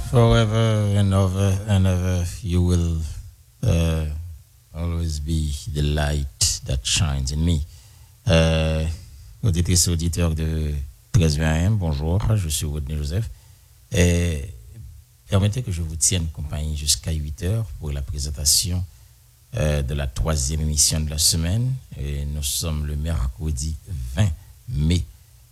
Forever and ever, you will always be the light that shines in me. Auditrices et auditeurs de 13 AM, bonjour, je suis Rodney Joseph. Permettez que je vous tienne compagnie jusqu'à 8 heures pour la présentation de la 3e émission de la semaine. Et nous sommes le mercredi 20 mai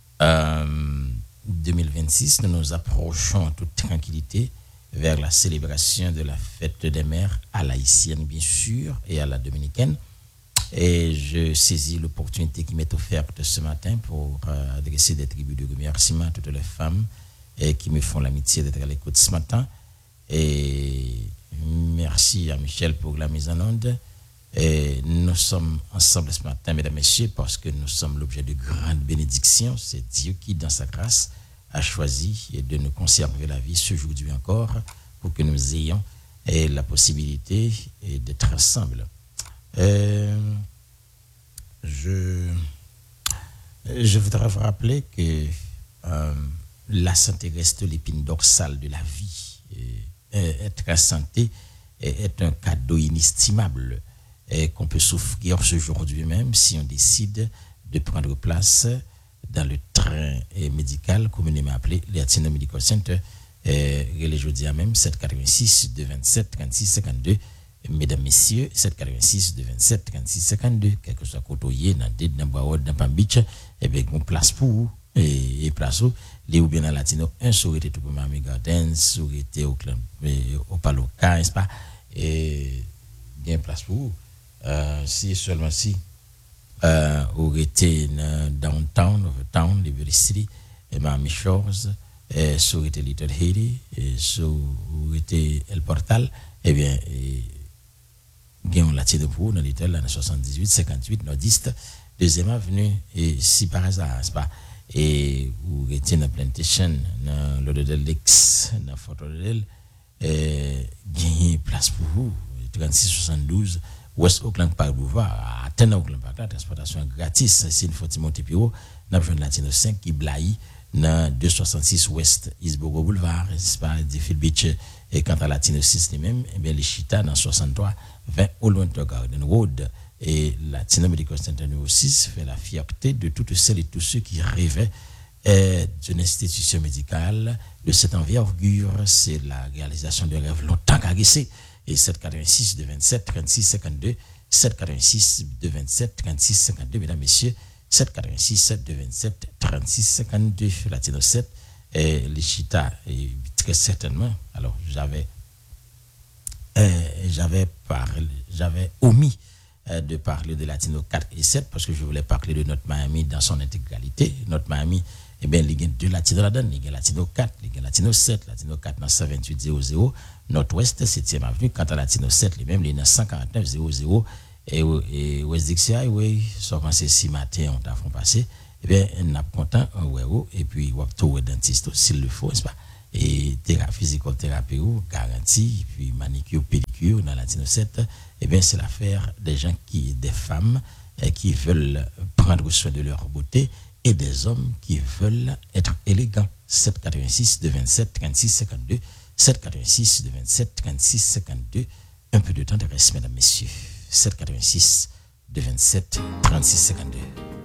2026. Nous nous approchons en toute tranquillité vers la célébration de la fête des mères à l'haïtienne, bien sûr, et à la dominicaine. Et je saisis l'opportunité qui m'est offerte ce matin pour adresser des tributs de remerciements à toutes les femmes qui me font l'amitié d'être à l'écoute ce matin. Et merci à Michel pour la mise en onde. Et nous sommes ensemble ce matin, mesdames et messieurs, parce que nous sommes l'objet de grandes bénédictions. C'est Dieu qui, dans sa grâce, a choisi de nous conserver la vie ce aujourd'hui encore pour que nous ayons la possibilité d'être ensemble. Je voudrais vous rappeler que la santé reste l'épine dorsale de la vie. Être en santé est un cadeau inestimable qu'on peut s'offrir aujourd'hui même si on décide de prendre place dans le train médical communément appelé Latino Medical Center, relais jeudi à même 786 227 36 52. Mesdames, messieurs, 786 227 36 52, quel que soit côté dans Bois-Haut, dans Palm Beach, et bien, on place pour vous, et place où, les ou bien dans Latino, un souhaité tout pour Miami Gardens, souhaité au Palo 15, pas, et bien place pour vous, si seulement si, ou été dans Downtown, Overtown, Liberty City, et Miami Shores, souhaité Little Haiti, et souhaité El Portal, et bien, Gain Latino pour dans l'hôtel dans 78 58 nordiste deuxième avenue et si par hasard c'est pas et ou était dans plantation dans l'hôtel Lex dans Fort Lauderdale gain place pour vous 36 72 West Oakland Park Boulevard à 10 Oakland Park la transportation gratis c'est une fois monter plus haut dans le Latino 5 qui blaye dans 266 West Eastboro Boulevard c'est pas Deerfield Beach et quant à Latino 6 lui-même et bien les Chita dans 63 20 Old Garden Road et Latino Medical Center numéro 6 fait la fierté de toutes celles et tous ceux qui rêvaient d'une institution médicale de cette envergure. C'est la réalisation de rêves longtemps caressés. Et 786 de 27 36 52 786 de 27 36 52 mesdames messieurs 786 de 27 36 52 Latino 7 et les Chita et très certainement alors j'avais omis de parler de Latino 4 et 7 parce que je voulais parler de notre Miami dans son intégralité. Notre Miami, eh bien, il y a deux Latino là-dedans, il y a Latino 4, il y a Latino 7, Latino 4 dans 12800, Nord-Ouest, 7e avenue, quant à Latino 7, les mêmes, il y a 14900, et West Dixie Highway, soit quand c'est 6 matin, on t'a fait passer, eh bien, on a content, et puis, on va dentiste, s'il le faut, n'est-ce pas? Et physicothérapie garantie puis manicure pédicure dans Latino 7 et bien c'est l'affaire des gens des femmes qui veulent prendre soin de leur beauté et des hommes qui veulent être élégants 786 de 27 36 52 786 de 27 36 52 un peu de temps de reste mesdames messieurs 786 de 27 36 52